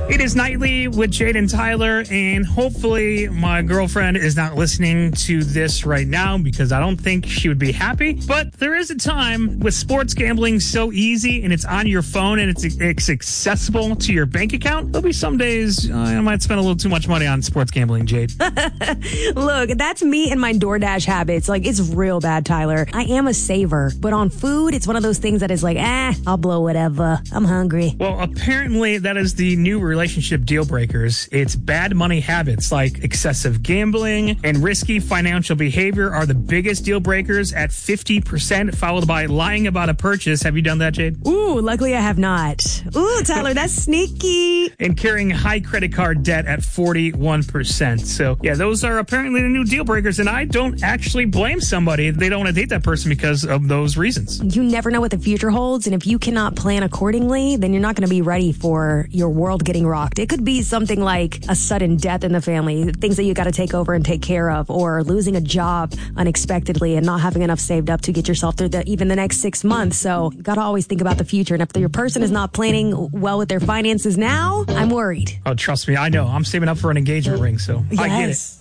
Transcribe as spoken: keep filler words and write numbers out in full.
It is Nightly with Jade and Tyler, and hopefully my girlfriend is not listening to this right now because I don't think she would be happy. But there is a time with sports gambling so easy and it's on your phone and it's, it's accessible to your bank account. There'll be some days uh, I might spend a little too much money on sports gambling, Jade. Look, that's me and my DoorDash habits. Like, it's real bad, Tyler. I am a saver, but on food, it's one of those things that is like, ah, I'll blow whatever. I'm hungry. Well, apparently that is the new relationship deal breakers. It's bad money habits like excessive gambling and risky financial behavior are the biggest deal breakers at fifty percent, followed by lying about a purchase. Have you done that, Jade? Ooh, luckily I have not. Ooh, Tyler, that's sneaky. And carrying high credit card debt at forty-one percent. So, yeah, those are apparently the new deal breakers, and I don't actually blame somebody if they don't want to date that person because of those reasons. You never know what the future holds, and if you cannot plan accordingly, then you're not going to be ready for your world getting rocked. It could be something like a sudden death in the family, things that you got to take over and take care of, or losing a job unexpectedly and not having enough saved up to get yourself through the, even the next six months. So you got to always think about the future. And if your person is not planning well with their finances now, I'm worried. Oh, trust me, I know. I'm saving up for an engagement ring, so yes. I get it.